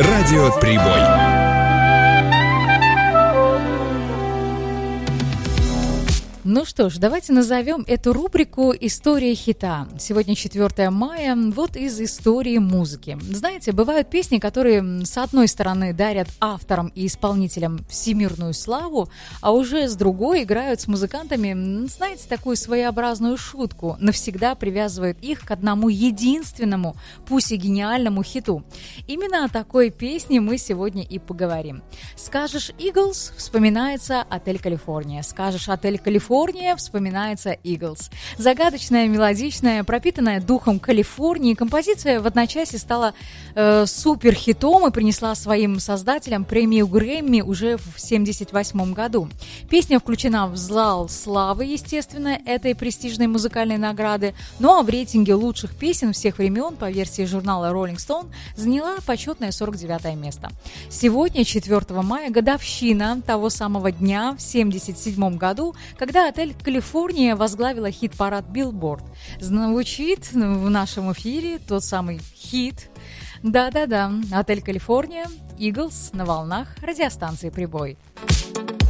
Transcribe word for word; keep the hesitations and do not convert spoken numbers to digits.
Радио Прибой. Ну что ж, давайте назовем эту рубрику «История хита». Сегодня четвёртое мая, вот из истории музыки. Знаете, бывают песни, которые с одной стороны дарят авторам и исполнителям всемирную славу, а уже с другой играют с музыкантами, знаете, такую своеобразную шутку, навсегда привязывают их к одному единственному, пусть и гениальному хиту. Именно о такой песне мы сегодня и поговорим. Скажешь «Eagles» — вспоминается «Отель Калифорния». Скажешь «Отель Калифорния» вспоминается Eagles. Загадочная, мелодичная, пропитанная духом Калифорнии, композиция в одночасье стала э, суперхитом и принесла своим создателям премию Грэмми уже в семьдесят восьмом году. Песня включена в зал славы, естественно, этой престижной музыкальной награды, ну а в рейтинге лучших песен всех времен по версии журнала Rolling Stone заняла почетное сорок девятое место. Сегодня, четвёртого мая, годовщина того самого дня в семьдесят седьмом году, когда «Отель Калифорния» возглавила хит-парад Billboard. Звучит в нашем эфире тот самый хит. Да-да-да, «Отель Калифорния», Eagles на волнах радиостанции «Прибой».